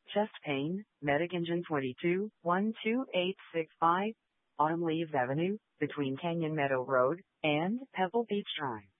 Chest pain, Medic Engine 22, 12865, Autumn Leaves Avenue, between Canyon Meadow Road and Pebble Beach Drive.